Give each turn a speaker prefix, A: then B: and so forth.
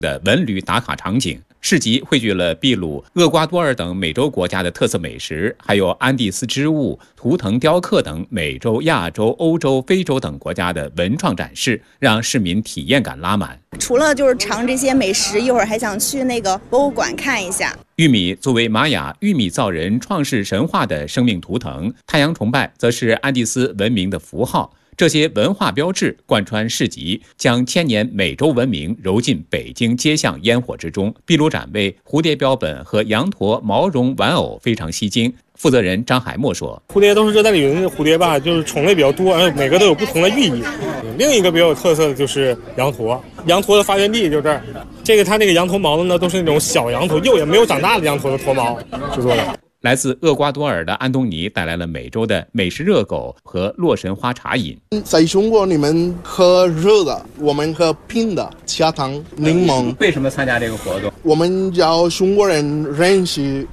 A: 的文旅打卡场景。市集汇聚了秘鲁、厄瓜多尔等美洲国家的特色美食，还有安第斯织物、图腾雕刻等美洲、亚洲、欧洲、非洲等国家的文创展示，让市民体验感拉满。
B: 除了就是尝这些美食，一会儿还想去那个博物馆看一下。
A: 玉米作为玛雅玉米造人创世神话的生命图腾，太阳崇拜则是安第斯文明的符号。这些文化标志贯穿市集，将千年美洲文明揉进北京街巷烟火之中。壁炉展位、蝴蝶标本和羊驼毛绒玩偶非常吸睛。负责人张海默说：“
C: 蝴蝶都是热带雨林的蝴蝶吧，就是种类比较多，每个都有不同的寓意。另一个比较有特色的就是羊驼，羊驼的发源地就这儿。这个它那个羊驼毛的呢，都是那种小羊驼，幼也没有长大的羊驼的驼毛制作的。”
A: 来自厄瓜多尔的安东尼带来了美洲的美式热狗和洛神花茶饮。
D: 在中国，你们喝热的，我们喝冰的，加糖、柠檬。
A: 为什么参加这个活动？
D: 我们叫中国人认识